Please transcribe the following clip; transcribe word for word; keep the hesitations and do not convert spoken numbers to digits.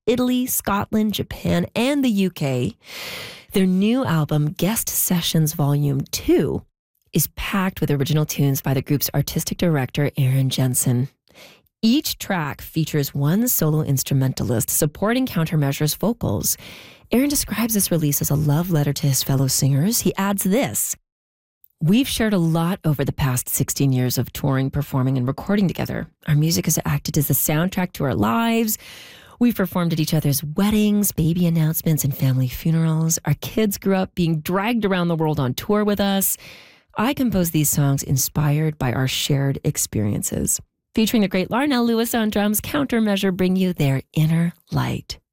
Italy, Scotland, Japan, and the U K. Their new album, Guest Sessions Volume two, is packed with original tunes by the group's artistic director, Aaron Jensen. Each track features one solo instrumentalist supporting Countermeasure's vocals. Aaron describes this release as a love letter to his fellow singers. He adds this: "We've shared a lot over the past sixteen years of touring, performing, and recording together. Our music has acted as the soundtrack to our lives. We've performed at each other's weddings, baby announcements, and family funerals. Our kids grew up being dragged around the world on tour with us. I composed these songs inspired by our shared experiences." Featuring the great Larnell Lewis on drums, Countermeasure bring you their Inner Light.